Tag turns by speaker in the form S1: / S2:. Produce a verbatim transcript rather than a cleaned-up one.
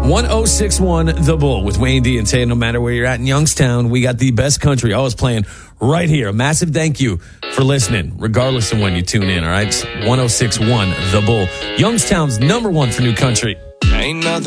S1: one oh six one The Bull with Wayne D and Tay. No matter where you're at in Youngstown, we got the best country always playing right here. A massive thank you for listening, regardless of when you tune in, all right? one oh six one The Bull, Youngstown's number one for new country.
S2: Ain't nothing